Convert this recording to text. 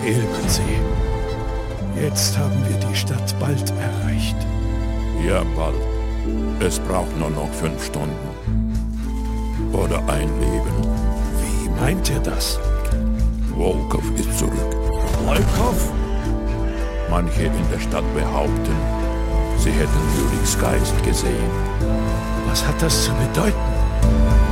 Elbertsee. Jetzt haben wir die Stadt bald erreicht. Ja, bald. Es braucht nur noch 5 Stunden. Oder ein Leben. Wie meint ihr das? Volkov ist zurück. Volkov? Manche in der Stadt behaupten, sie hätten Juriks Geist gesehen. Was hat das zu bedeuten?